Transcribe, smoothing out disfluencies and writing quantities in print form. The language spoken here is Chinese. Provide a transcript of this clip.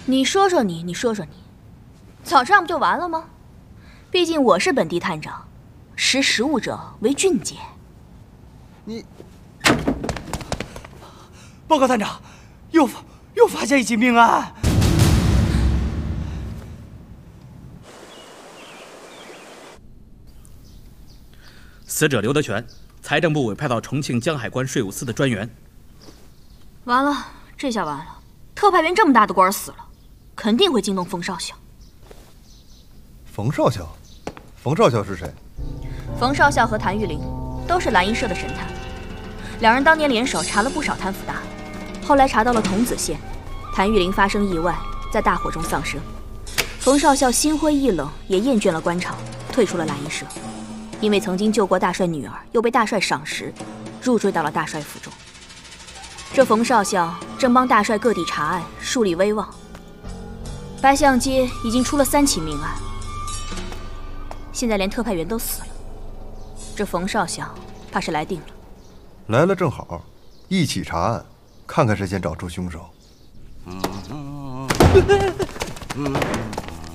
你说说你，早这样不就完了吗？毕竟我是本地探长，识时务者为俊杰。 你，报告探长，又发现一起命案。 死者刘德全，财政部委派到重庆江海关税务司的专员。 完了，这下完了！特派员这么大的官死了，肯定会惊动冯少校。 冯少校？冯少校是谁？ 冯少校和谭玉玲都是蓝衣社的神探，两人当年联手查了不少贪腐大案，后来查到了桐梓县，谭玉玲发生意外，在大火中丧生。冯少校心灰意冷，也厌倦了官场，退出了蓝衣社。因为曾经救过大帅女儿，又被大帅赏识，入赘到了大帅府中。这冯少校正帮大帅各地查案，树立威望。白象街已经出了3起命案，现在连特派员都死了，这冯少校怕是来定了。 来了正好，一起查案，看看谁先找出凶手。